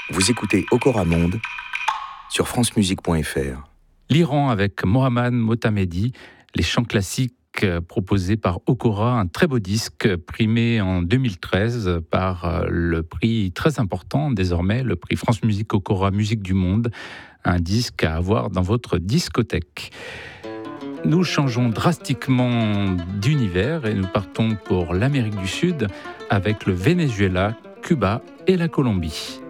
Vous écoutez Okora Monde sur francemusique.fr. L'Iran avec Mohammad Motamedi, les chants classiques proposés par Okora, un très beau disque primé en 2013 par le prix très important désormais, le prix France Musique Okora Musique du Monde, un disque à avoir dans votre discothèque. Nous changeons drastiquement d'univers et nous partons pour l'Amérique du Sud avec le Venezuela, Cuba et la Colombie.